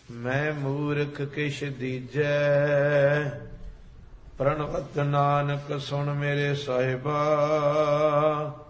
मैं मूर्ख किश दीजै। प्रणवत नानक सुन मेरे साहिबा,